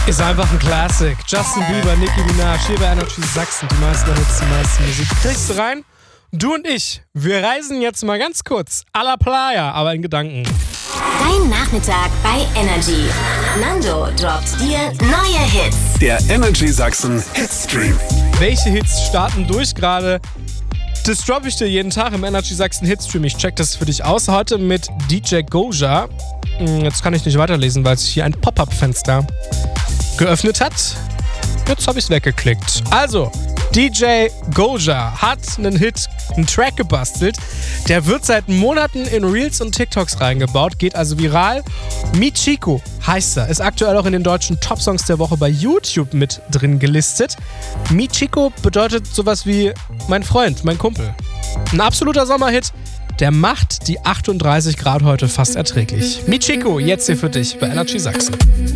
Ist einfach ein Classic. Justin Bieber, Nicki Minaj, hier bei Energy Sachsen. Die meisten Hits, die meiste Musik. Kriegst du rein? Du und ich, wir reisen jetzt mal ganz kurz à la Playa, aber in Gedanken. Dein Nachmittag bei Energy. Nando droppt dir neue Hits. Der Energy Sachsen Hitstream. Welche Hits starten durch gerade? Das droppe ich dir jeden Tag im Energy Sachsen Hitstream. Ich check das für dich aus. Heute mit DJ Goja. Jetzt kann ich nicht weiterlesen, weil sich hier ein Pop-Up-Fenster geöffnet hat. Jetzt habe ich es weggeklickt. Also, DJ Goja hat einen Track gebastelt. Der wird seit Monaten in Reels und TikToks reingebaut, geht also viral. Michiko heißt er, ist aktuell auch in den deutschen Top-Songs der Woche bei YouTube mit drin gelistet. Michiko bedeutet sowas wie mein Freund, mein Kumpel. Ein absoluter Sommerhit, der macht die 38 Grad heute fast erträglich. Michiko, jetzt hier für dich bei Energy Sachsen.